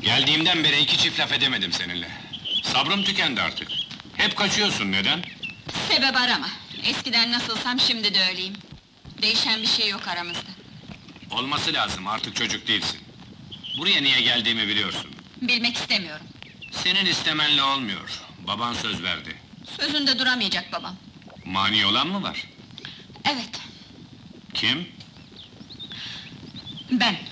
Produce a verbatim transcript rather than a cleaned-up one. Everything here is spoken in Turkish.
Geldiğimden beri iki çift laf edemedim seninle. Sabrım tükendi artık. Hep kaçıyorsun, neden? Sebep arama. Eskiden nasılsam şimdi de öyleyim. Değişen bir şey yok aramızda. Olması lazım, artık çocuk değilsin. Buraya niye geldiğimi biliyorsun. Bilmek istemiyorum. Senin istemenle olmuyor. Baban söz verdi. Sözünde duramayacak babam. Mani olan mı var? Evet, Kim? ben.